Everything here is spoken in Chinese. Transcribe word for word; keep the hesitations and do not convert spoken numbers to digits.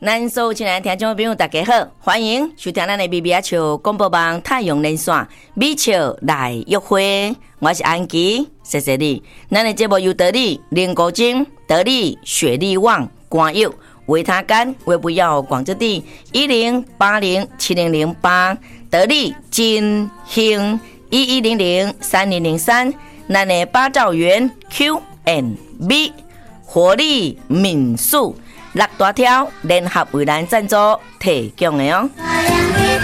咱所有亲爱的听众朋友大家好，欢迎收听咱的 B B R 笑广播网太阳连线美笑来约会，我是安琪，谢谢你。咱的节目由得力、林国金、得力、雪力旺、光佑、维他干、维不要广州地一零八零七零零八，得力金兴一一零零三零零三，咱的八兆元 Q and B 活力民宿。六大条联合为咱赞助提供的哦。